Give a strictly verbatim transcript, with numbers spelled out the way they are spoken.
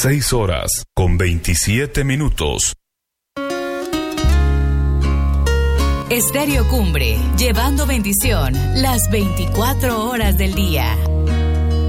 seis horas con veintisiete minutos. Estéreo Cumbre, llevando bendición las veinticuatro horas del día.